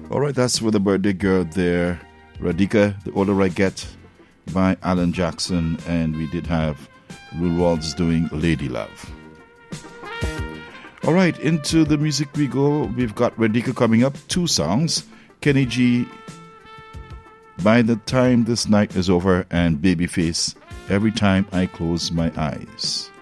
All right, that's for the birthday girl there, Radhika, The Older I Get by Alan Jackson, and we did have Lou Rawls doing Lady Love. All right, into the music we go. We've got Radhika coming up, 2 songs, Kenny G, By the Time This Night Is Over, and Babyface, Every Time I Close My Eyes.